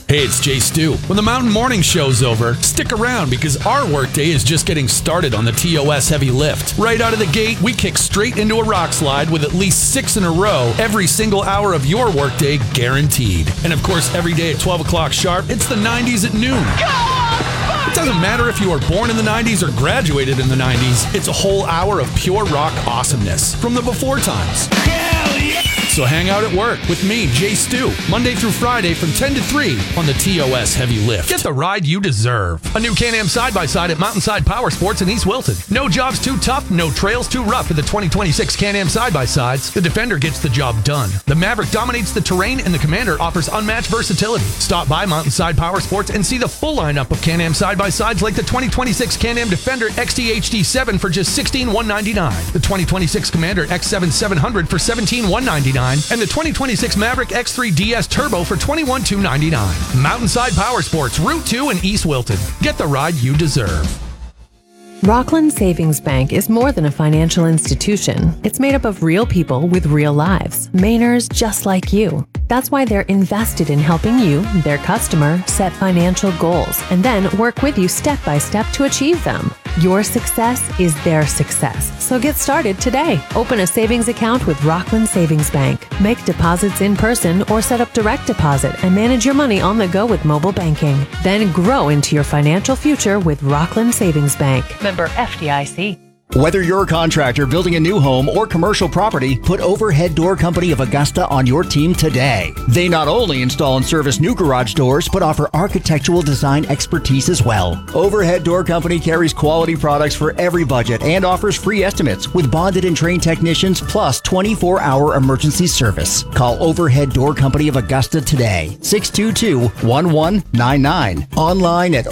Hey, it's Jay Stu. When the Mountain Morning Show's over, stick around because our workday is just getting started on the TOS Heavy Lift. Right out of the gate, we kick straight into a rock slide with at least 6 in a row, every single hour of your workday guaranteed. And of course, every day at 12 o'clock sharp, it's the 90s at noon. It doesn't matter if you were born in the 90s or graduated in the 90s, it's a whole hour of pure rock awesomeness from the before times. Hell yeah! So hang out at work with me, Jay Stu, Monday through Friday from 10 to 3 on the TOS Heavy Lift. Get the ride you deserve. A new Can-Am side-by-side at Mountainside Power Sports in East Wilton. No job's too tough, no trails too rough for the 2026 Can-Am side-by-sides. The Defender gets the job done. The Maverick dominates the terrain, and the Commander offers unmatched versatility. Stop by Mountainside Power Sports and see the full lineup of Can-Am side-by-sides like the 2026 Can-Am Defender XT HD7 for just $16,199. The 2026 Commander X7 700 for $17,199. And the 2026 Maverick X3 DS Turbo for $21,299. Mountainside Power Sports, Route 2 in East Wilton. Get the ride you deserve. Rockland Savings Bank is more than a financial institution. It's made up of real people with real lives, Mainers just like you. That's why they're invested in helping you, their customer, set financial goals and then work with you step by step to achieve them. Your success is their success. So get started today. Open a savings account with Rockland Savings Bank. Make deposits in person or set up direct deposit and manage your money on the go with mobile banking. Then grow into your financial future with Rockland Savings Bank. Member FDIC. Whether you're a contractor building a new home or commercial property, put Overhead Door Company of Augusta on your team today. They not only install and service new garage doors, but offer architectural design expertise as well. Overhead Door Company carries quality products for every budget and offers free estimates with bonded and trained technicians plus 24-hour emergency service. Call Overhead Door Company of Augusta today, 622-1199. Online at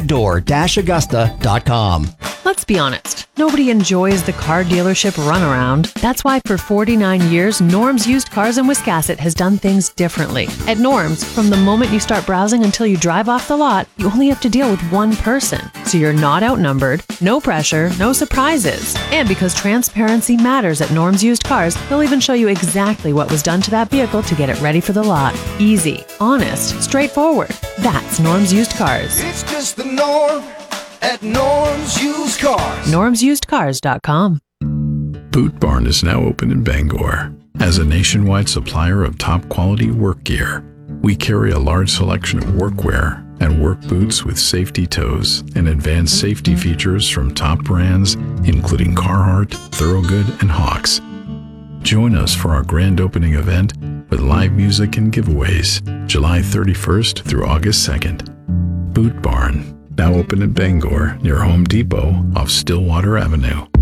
overheaddoor-augusta.com. Let's be honest, nobody enjoys the car dealership runaround. That's why for 49 years, Norm's Used Cars in Wiscasset has done things differently. At Norm's, from the moment you start browsing until you drive off the lot, you only have to deal with one person. So you're not outnumbered, no pressure, no surprises. And because transparency matters at Norm's Used Cars, they'll even show you exactly what was done to that vehicle to get it ready for the lot. Easy, honest, straightforward. That's Norm's Used Cars. It's just the norm at Norm's Used Cars. NormsUsedCars.com. Boot Barn is now open in Bangor. As a nationwide supplier of top-quality work gear, we carry a large selection of workwear and work boots with safety toes and advanced safety features from top brands including Carhartt, Thorogood, and Hawks. Join us for our grand opening event with live music and giveaways, July 31st through August 2nd. Boot Barn, now open in Bangor near Home Depot off Stillwater Avenue.